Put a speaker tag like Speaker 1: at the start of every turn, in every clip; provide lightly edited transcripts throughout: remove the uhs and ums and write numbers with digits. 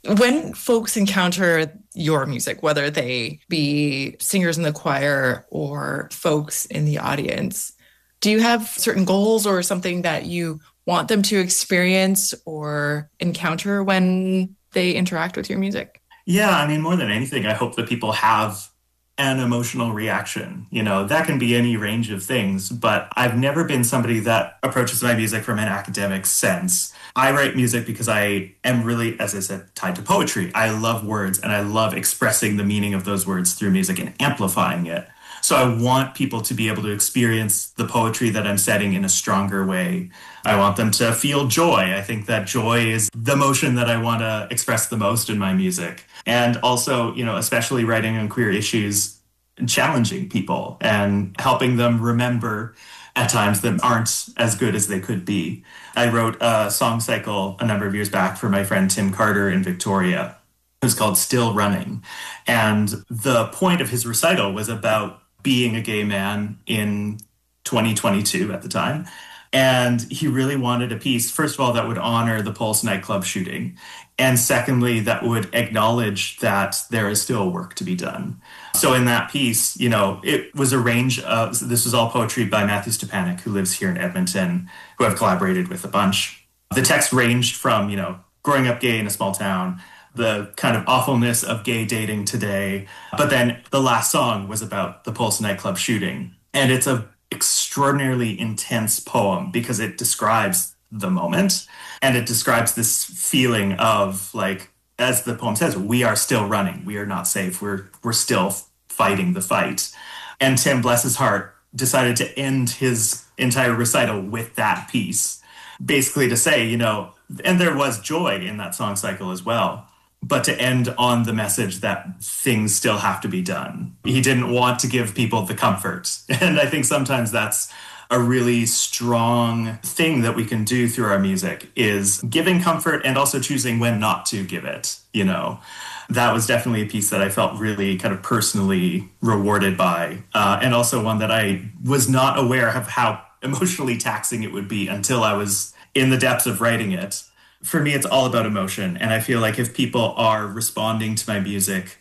Speaker 1: When folks encounter your music, whether they be singers in the choir or folks in the audience, do you have certain goals or something that you want them to experience or encounter when they interact with your music?
Speaker 2: Yeah, I mean, more than anything, I hope that people have an emotional reaction. That can be any range of things, but I've never been somebody that approaches my music from an academic sense. I write music because I am really, as I said, tied to poetry. I love words and I love expressing the meaning of those words through music and amplifying it. So I want people to be able to experience the poetry that I'm setting in a stronger way. I want them to feel joy. I think that joy is the emotion that I want to express the most in my music. And also, especially writing on queer issues, challenging people and helping them remember at times that aren't as good as they could be. I wrote a song cycle a number of years back for my friend Tim Carter in Victoria. It was called Still Running. And the point of his recital was about being a gay man in 2022 at the time. And he really wanted a piece, first of all, that would honor the Pulse nightclub shooting. And secondly, that would acknowledge that there is still work to be done. So in that piece, it was a range of, this was all poetry by Matthew Stepanek, who lives here in Edmonton, who I've collaborated with a bunch. The text ranged from, growing up gay in a small town, the kind of awfulness of gay dating today. But then the last song was about the Pulse nightclub shooting. And it's a extraordinarily intense poem because it describes the moment and it describes this feeling of, like, as the poem says, we are still running. We are not safe. We're still fighting the fight. And Tim, bless his heart, decided to end his entire recital with that piece, basically to say, and there was joy in that song cycle as well, but to end on the message that things still have to be done. He didn't want to give people the comfort. And I think sometimes that's a really strong thing that we can do through our music, is giving comfort and also choosing when not to give it. That was definitely a piece that I felt really kind of personally rewarded by, and also one that I was not aware of how emotionally taxing it would be until I was in the depths of writing it. For me, it's all about emotion. And I feel like if people are responding to my music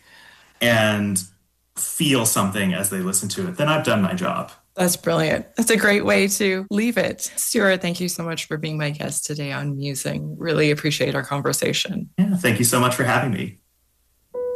Speaker 2: and feel something as they listen to it, then I've done my job.
Speaker 1: That's brilliant. That's a great way to leave it. Stuart, thank you so much for being my guest today on Musing. Really appreciate our conversation.
Speaker 2: Yeah, thank you so much for having me.